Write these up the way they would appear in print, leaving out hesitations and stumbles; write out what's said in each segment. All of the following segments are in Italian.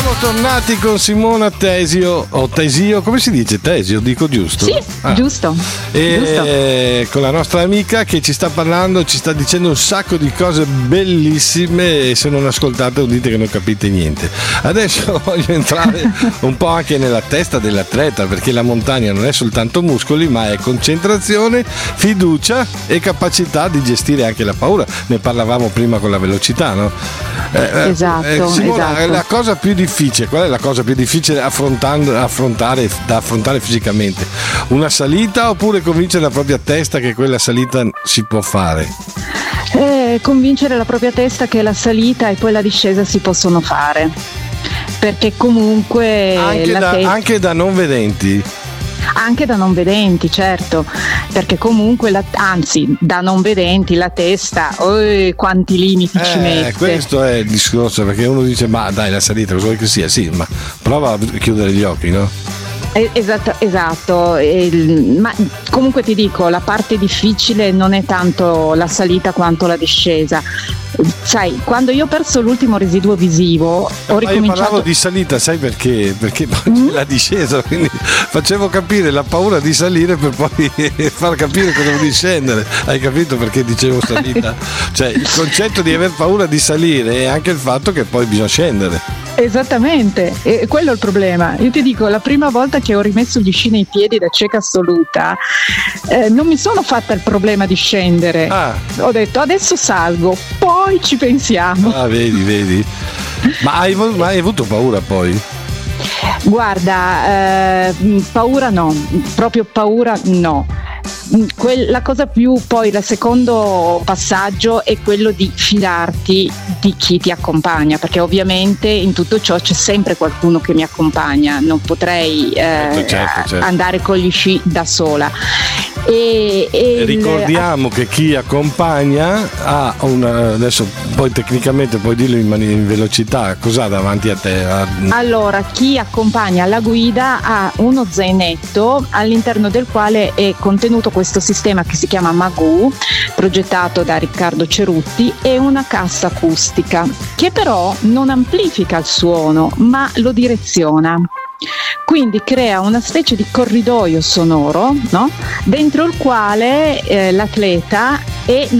Siamo tornati con Simona Tesio, o Tesio, come si dice? Tesio, dico giusto? Sì, giusto. E con la nostra amica che ci sta parlando, ci sta dicendo un sacco di cose bellissime, e se non ascoltate dite che non capite niente. Adesso voglio entrare un po' anche nella testa dell'atleta, perché la montagna non è soltanto muscoli, ma è concentrazione, fiducia e capacità di gestire anche la paura. Ne parlavamo prima con la velocità, no? Esatto, Simona, esatto. la cosa più difficile, qual è la cosa più difficile da affrontare fisicamente? Una salita oppure convincere la propria testa che quella salita si può fare? Convincere la propria testa che la salita e poi la discesa si possono fare, perché comunque anche da non vedenti. Anche da non vedenti, certo, perché comunque da non vedenti la testa, quanti limiti ci mette. Questo è il discorso, perché uno dice ma dai, la salita cosa vuoi che sia? Sì, ma prova a chiudere gli occhi, no? Esatto. Ma comunque ti dico, la parte difficile non è tanto la salita quanto la discesa. Sai, quando io ho perso l'ultimo residuo visivo ho ricominciato. Io parlavo di salita, sai perché? Perché poi c'è la discesa, quindi facevo capire la paura di salire per poi far capire cosa vuol dire scendere. Hai capito perché dicevo salita? Cioè il concetto di aver paura di salire è anche il fatto che poi bisogna scendere. Esattamente, e quello è il problema. Io ti dico, la prima volta che ho rimesso gli sci nei piedi da cieca assoluta, non mi sono fatta il problema di scendere. Ho detto adesso salgo, poi ci pensiamo. Vedi. Ma hai avuto paura poi? Guarda, paura no, proprio paura no. La cosa più, poi il secondo passaggio è quello di fidarti di chi ti accompagna, perché ovviamente in tutto ciò c'è sempre qualcuno che mi accompagna, non potrei certo. andare con gli sci da sola. E ricordiamo che chi accompagna ha adesso poi tecnicamente puoi dirlo in velocità, cos'ha davanti a te? Allora, chi accompagna la guida ha uno zainetto all'interno del quale è contenuto questo sistema che si chiama Magoo, progettato da Riccardo Cerutti, e una cassa acustica che però non amplifica il suono ma lo direziona. Quindi crea una specie di corridoio sonoro, no? Dentro il quale l'atleta è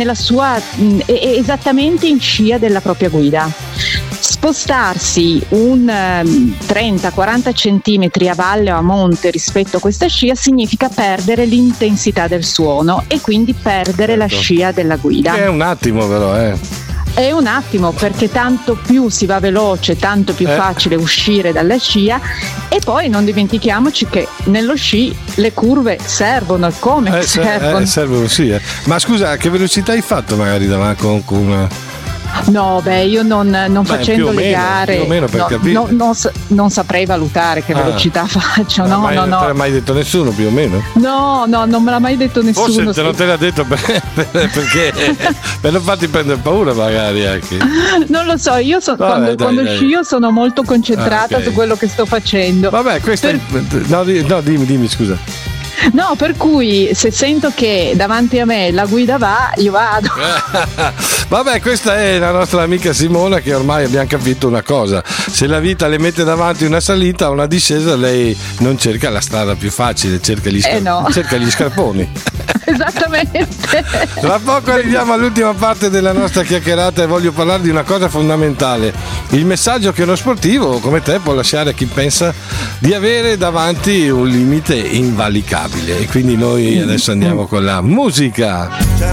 esattamente in scia della propria guida. Spostarsi un 30-40 centimetri a valle o a monte rispetto a questa scia significa perdere l'intensità del suono e quindi perdere la scia della guida. È un attimo però, È un attimo, perché tanto più si va veloce, tanto più facile uscire dalla scia. E poi non dimentichiamoci che nello sci le curve servono, come servono. Servono, sì. Ma scusa, che velocità hai fatto magari davanti con una... No, io non facendo le gare, più o meno per capire. Non saprei valutare che velocità faccio. No. Non te l'ha mai detto nessuno, più o meno? No, non me l'ha mai detto nessuno. Forse te non te l'ha detto perché per non farti prendere paura magari anche. Non lo so, io quando scio sono molto concentrata su quello che sto facendo. Vabbè, questo no, dimmi, scusa. No, per cui se sento che davanti a me la guida va, io vado. Vabbè, questa è la nostra amica Simona, che ormai abbiamo capito una cosa: se la vita le mette davanti una salita o una discesa, lei non cerca la strada più facile, cerca gli scarponi. Esattamente. Tra poco arriviamo all'ultima parte della nostra chiacchierata e voglio parlare di una cosa fondamentale: il messaggio che uno sportivo come te può lasciare a chi pensa di avere davanti un limite invalicabile. E quindi noi adesso andiamo con la musica.